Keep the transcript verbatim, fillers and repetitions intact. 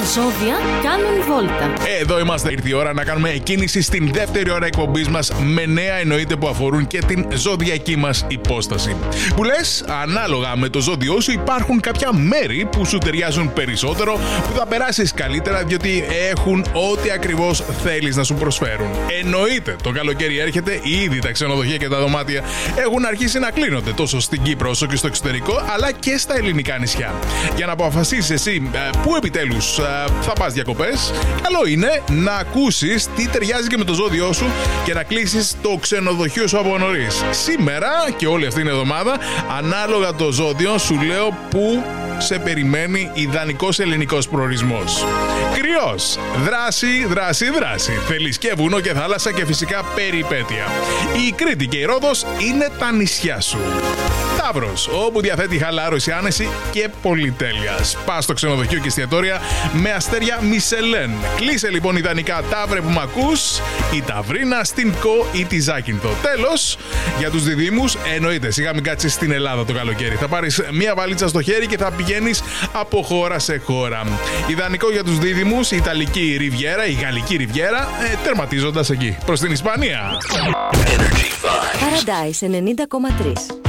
ζώδια κάνουν βόλτα. Εδώ είμαστε. Ήρθε η ώρα να κάνουμε κίνηση στην δεύτερη ώρα εκπομπής μας με νέα εννοείται που αφορούν και την ζωδιακή μας υπόσταση. Που λες, ανάλογα με το ζώδιό σου υπάρχουν κάποια μέρη που σου ταιριάζουν περισσότερο, που θα περάσεις καλύτερα διότι έχουν ό,τι ακριβώς θέλεις να σου προσφέρουν. Εννοείται, το καλοκαίρι έρχεται, ήδη τα ξενοδοχεία και τα δωμάτια έχουν αρχίσει να κλείνονται τόσο στην Κύπρο όσο και στο εξωτερικό, αλλά και στα ελληνικά νησιά. Για να αποφασίσεις εσύ πού επιτέλους θα πας διακοπές, καλό είναι να ακούσεις τι ταιριάζει και με το ζώδιό σου και να κλείσεις το ξενοδοχείο σου από νωρίς. Σήμερα και όλη αυτή την εβδομάδα, ανάλογα το ζώδιο, σου λέω πού σε περιμένει ιδανικός ελληνικός προορισμός. Κρυός. Δράση, δράση, δράση. Θέλεις και βουνό και θάλασσα και φυσικά περιπέτεια. Η Κρήτη και η Ρόδος είναι τα νησιά σου. Ταύρος, όπου διαθέτει χαλάρωση, άνεση και πολυτέλεια. Σπάς στο ξενοδοχείο και εστιατόρια με αστέρια Μισελέν. Κλείσε λοιπόν ιδανικά, Ταύρε που μ' ακούς, η Ταυρίνα στην Κο ή τη Ζάκυνθο. Τέλος, για τους διδύμους, εννοείται, σιγά μην κάτσεις στην Ελλάδα το καλοκαίρι. Θα πάρεις μία βαλίτσα στο χέρι και θα πηγαίνεις από χώρα σε χώρα. Ιδανικό για τους δίδυμους, η Ιταλική Ριβιέρα, η Γαλλική Ριβιέρα, ε, τερματίζοντας εκεί, προς την Ισπανία. Paradise ενενήντα κόμμα τρία.